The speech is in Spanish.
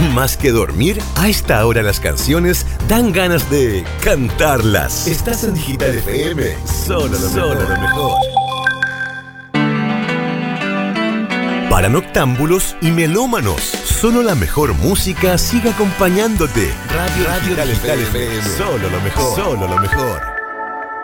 más que dormir, a esta hora las canciones dan ganas de cantarlas. Estás en Digital FM, solo lo mejor. Para noctámbulos y melómanos, solo la mejor música sigue acompañándote. Radio Digital FM, solo lo mejor.